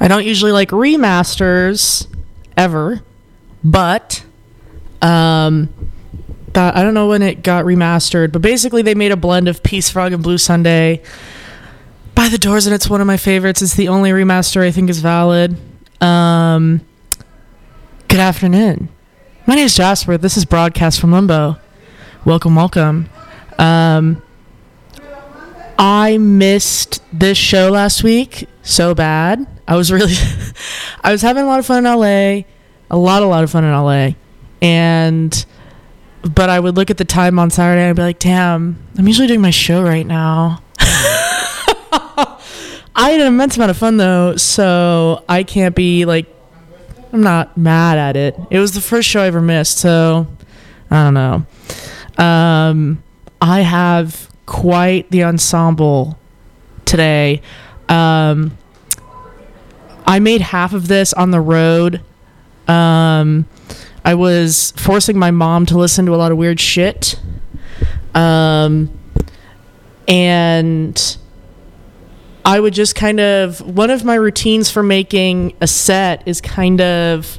I don't usually like remasters ever, but I don't know when it got remastered, but basically they made a blend of Peace Frog and Blue Sunday by The Doors, and it's one of my favorites. It's the only remaster I think is valid. Good afternoon. My name is Jasper. This is Broadcast from Limbo. Welcome. I missed this show last week so bad. I was having a lot of fun in LA, a lot of fun in LA, but I would look at the time on Saturday and I'd be like, damn, I'm usually doing my show right now. I had an immense amount of fun though, so I can't be like, I'm not mad at it. It was the first show I ever missed, so I don't know. I have quite the ensemble today. I made half of this on the road. I was forcing my mom to listen to a lot of weird shit. And I would just kind of, one of my routines for making a set is kind of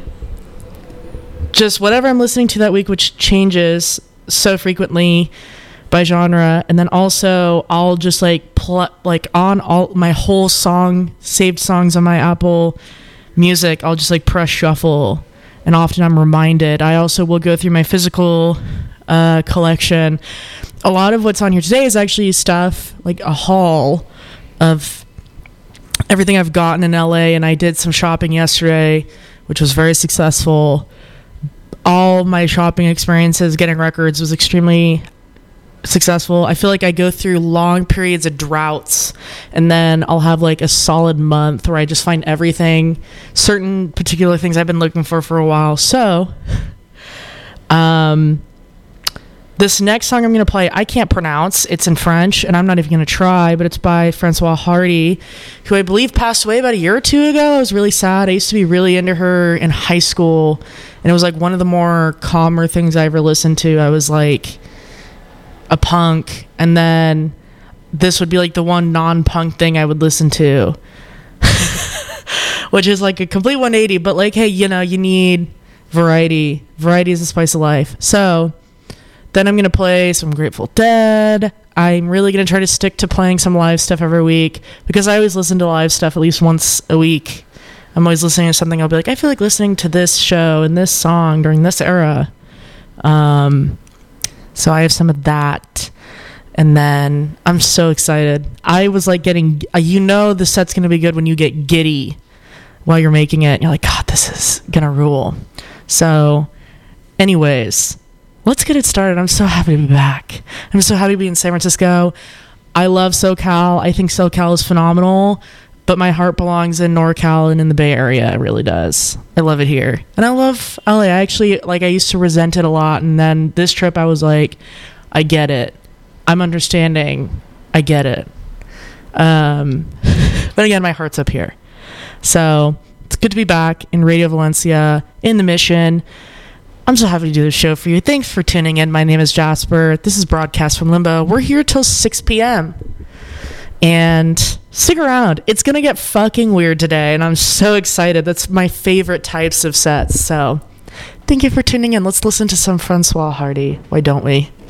just whatever I'm listening to that week, which changes so frequently by genre. And then also I'll just like on all my whole saved songs on my Apple Music, I'll just like press shuffle, and often I'm reminded. I also will go through my physical collection. A lot of what's on here today is actually stuff like a haul of everything I've gotten in LA, and I did some shopping yesterday, which was very successful. All my shopping experiences getting records was extremely successful. I feel like I go through long periods of droughts, and then I'll have like a solid month where I just find everything, certain particular things I've been looking for a while. So this next song I'm going to play, I can't pronounce. It's in French, and I'm not even going to try, but it's by Francoise Hardy, who I believe passed away about a year or two ago. I was really sad. I used to be really into her in high school, and it was like one of the more calmer things I ever listened to. I was like a punk, and then this would be like the one non-punk thing I would listen to, which is like a complete 180, but like, hey, you need variety is the spice of life. So then I'm gonna play some Grateful Dead. I'm really gonna try to stick to playing some live stuff every week, because I always listen to live stuff at least once a week. I'm always listening to something. I'll be like, I feel like listening to this show and this song during this era. So I have some of that, and then I'm so excited. I was like getting, the set's going to be good when you get giddy while you're making it. You're like, God, this is going to rule. So anyways, let's get it started. I'm so happy to be back. I'm so happy to be in San Francisco. I love SoCal. I think SoCal is phenomenal, but my heart belongs in NorCal and in the Bay Area. It really does. I love it here. And I love LA. I used to resent it a lot. And then this trip, I was like, I get it. I'm understanding. I get it. But again, my heart's up here. So it's good to be back in Radio Valencia, in the Mission. I'm so happy to do this show for you. Thanks for tuning in. My name is Jasper. This is Broadcast from Limbo. We're here till 6 p.m. And stick around. It's going to get fucking weird today, and I'm so excited. That's my favorite types of sets. So thank you for tuning in. Let's listen to some Francoise Hardy. Why don't we?